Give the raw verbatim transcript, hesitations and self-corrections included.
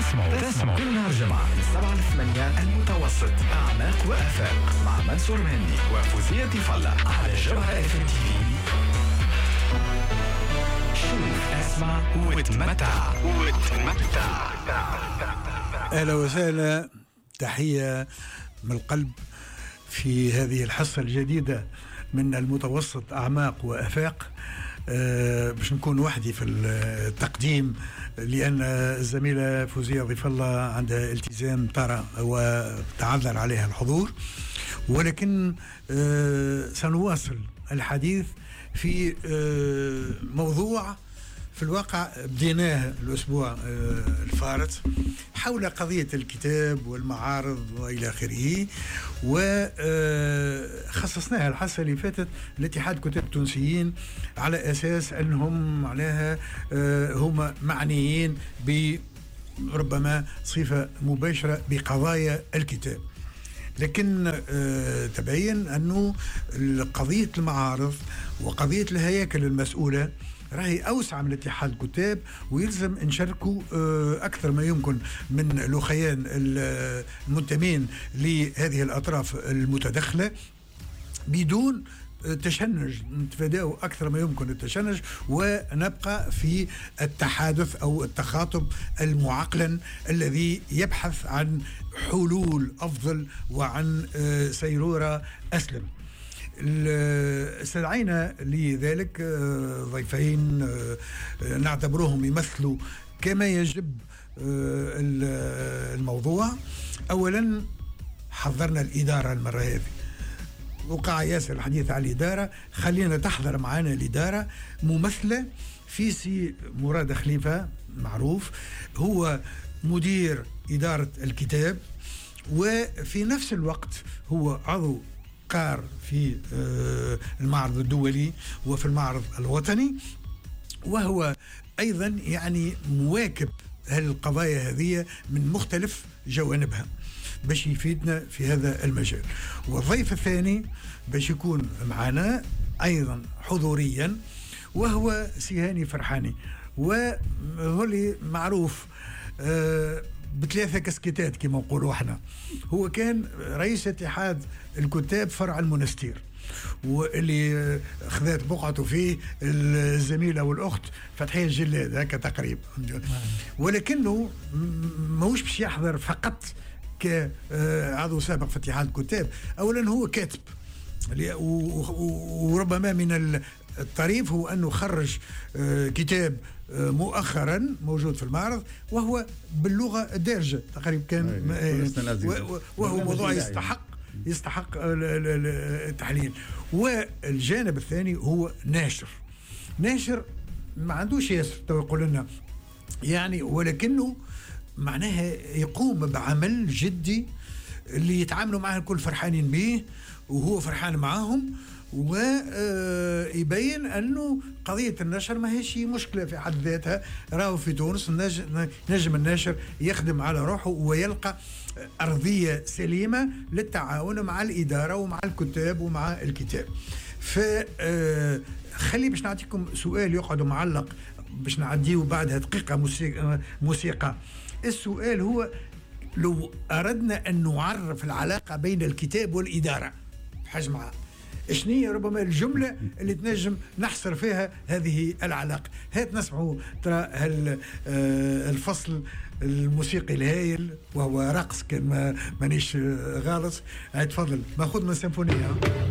تسمعوا تسمعوا كل نهار جمعة من سبعة لثمانية المتوسط أعماق وآفاق مع منصور مهني وفوزية طفلة على جوهرة اف ام تي في. شوف اسمع وتمتع وتمتع. أهلا وسهلا، تحية من القلب في هذه الحصة الجديدة من المتوسط أعماق وآفاق. أه باش نكون وحدي في التقديم لأن الزميلة فوزية ضيف الله عندها التزام ترى وتعذر عليها الحضور، ولكن أه سنواصل الحديث في أه موضوع في الواقع بديناه الأسبوع الفارط حول قضية الكتاب والمعارض وإلى آخره، وخصصناها الحصة اللي فاتت لاتحاد كتاب التونسيين على أساس أنهم معناها هم معنيين بربما صفة مباشرة بقضايا الكتاب، لكن تبين أنه قضية المعارض وقضية الهياكل المسؤولة راهي أوسع من اتحاد الكتاب، ويلزم نشاركوا أكثر ما يمكن من الأخيان المنتمين لهذه الأطراف المتدخلة بدون تشنج، نتفاداو أكثر ما يمكن التشنج ونبقى في التحادث أو التخاطب المعقلا الذي يبحث عن حلول أفضل وعن سيرورة أسلم. استدعينا لذلك ضيفين نعتبرهم يمثلوا كما يجب الموضوع. أولا حضرنا الإدارة المرة هذه، وقع ياسر الحديث على الإدارة، خلينا تحضر معنا الإدارة ممثلة في سي مراد خليفة، معروف هو مدير إدارة الكتاب، وفي نفس الوقت هو عضو قار في المعرض الدولي وفي المعرض الوطني، وهو أيضا يعني مواكب هالقضايا هذه من مختلف جوانبها باش يفيدنا في هذا المجال. والضيف الثاني باش يكون معنا أيضا حضوريا وهو سيهاني فرحاني، وهو اللي معروف بثلاثة كسكتات كما نقولوا احنا. هو كان رئيس اتحاد الكتاب فرع المنستير، واللي خذت بقعته فيه الزميلة والأخت فتحية الجلاد هكا تقريبا، ولكنه ماهوش باش يحضر فقط كعضو سابق في اتحاد الكتاب. أولا هو كاتب، وربما من الطريف هو أنه خرج كتاب مؤخرا موجود في المعرض وهو باللغة الدارجة تقريبا كان، وهو موضوع يستحق يستحق التحليل. والجانب الثاني هو ناشر ناشر ما عندوش ياسر تو يقول لنا يعني، ولكنه معناها يقوم بعمل جدي اللي يتعاملوا معه الكل فرحانين به وهو فرحان معاهم، ويبين أنه قضية النشر ما هي شيء مشكلة في حد ذاتها. راهو في تونس نجم الناشر يخدم على روحه ويلقى أرضية سليمة للتعاون مع الإدارة ومع الكتاب ومع الكتاب. فخلي باش نعطيكم سؤال يقعد معلق باش نعديه بعدها دقيقة موسيقى, موسيقى. السؤال هو لو أردنا أن نعرف العلاقة بين الكتاب والإدارة حجمها، شنية ربما الجملة اللي تنجم نحصر فيها هذه العلاقة؟ هات نسمعوا ترى الفصل الموسيقي الهائل وهو رقص كان ما مانيش غالط. تفضل ماخذ من السيمفونية.